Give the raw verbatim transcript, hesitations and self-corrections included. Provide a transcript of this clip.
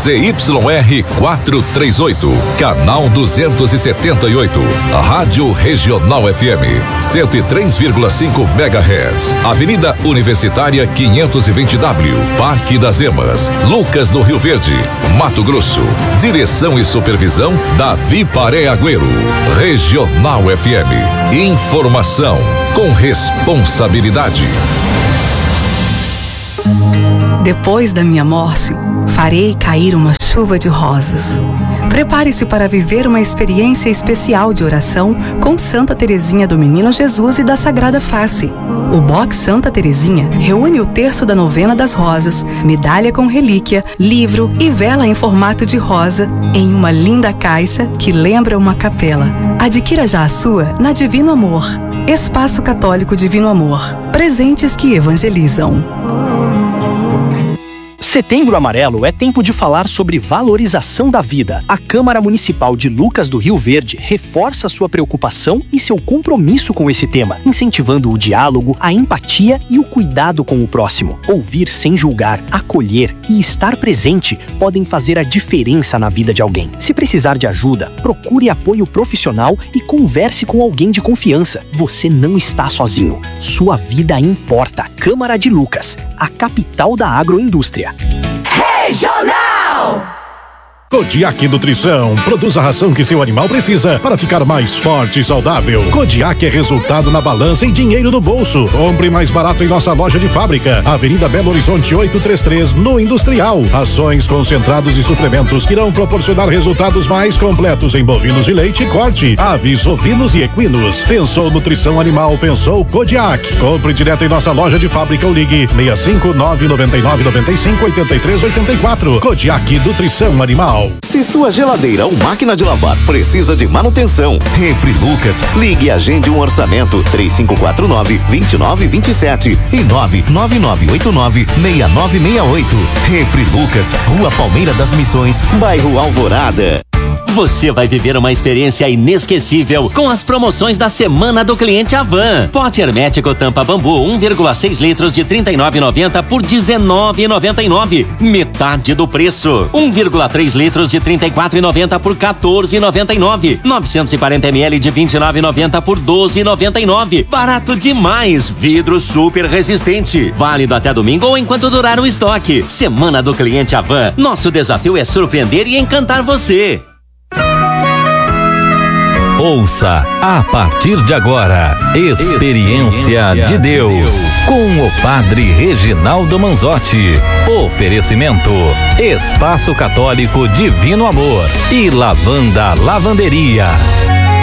Z Y R quatrocentos e trinta e oito, canal duzentos e setenta e oito, Rádio Regional F M, cento e três vírgula cinco megahertz, Avenida Universitária quinhentos e vinte W, Parque das Emas, Lucas do Rio Verde, Mato Grosso. Direção e supervisão Davi Paré Agüero. Regional F M, informação com responsabilidade. Depois da minha morte, farei cair uma chuva de rosas. Prepare-se para viver uma experiência especial de oração com Santa Teresinha do Menino Jesus e da Sagrada Face. O Box Santa Teresinha reúne o terço da novena das rosas, medalha com relíquia, livro e vela em formato de rosa em uma linda caixa que lembra uma capela. Adquira já a sua na Divino Amor. Espaço Católico Divino Amor. Presentes que evangelizam. Setembro Amarelo é tempo de falar sobre valorização da vida. A Câmara Municipal de Lucas do Rio Verde reforça sua preocupação e seu compromisso com esse tema, incentivando o diálogo, a empatia e o cuidado com o próximo. Ouvir sem julgar, acolher e estar presente podem fazer a diferença na vida de alguém. Se precisar de ajuda, procure apoio profissional e converse com alguém de confiança. Você não está sozinho. Sua vida importa. Câmara de Lucas, a capital da agroindústria. Regional! Kodiak Nutrição produz a ração que seu animal precisa para ficar mais forte e saudável. Kodiak é resultado na balança e dinheiro no bolso. Compre mais barato em nossa loja de fábrica, Avenida Belo Horizonte oitocentos e trinta e três, no Industrial. Rações, concentrados e suplementos que irão proporcionar resultados mais completos em bovinos de leite e corte, aves, ovinos e equinos. Pensou nutrição animal, pensou Kodiak. Compre direto em nossa loja de fábrica ou ligue seis cinco nove nove nove nove cinco oito três oito quatro. Kodiak Nutrição Animal. Se sua geladeira ou máquina de lavar precisa de manutenção, Refri Lucas, ligue e agende um orçamento três cinco quatro nove, dois nove dois sete e nove nove nove oito nove, seis nove seis oito. Refri Lucas, Rua Palmeira das Missões, bairro Alvorada. Você vai viver uma experiência inesquecível com as promoções da Semana do Cliente Avan. Pote hermético tampa bambu um vírgula seis litros de trinta e nove reais e noventa centavos por dezenove reais e noventa e nove centavos. Metade do preço. um vírgula três litros de trinta e quatro reais e noventa centavos por quatorze reais e noventa e nove centavos. novecentos e quarenta mililitros de vinte e nove reais e noventa centavos por doze reais e noventa e nove centavos. Barato demais. Vidro super resistente. Válido até domingo ou enquanto durar o estoque. Semana do Cliente Avan. Nosso desafio é surpreender e encantar você. Ouça a partir de agora Experiência de Deus com o Padre Reginaldo Manzotti. Oferecimento Espaço Católico Divino Amor e Lavanda Lavanderia.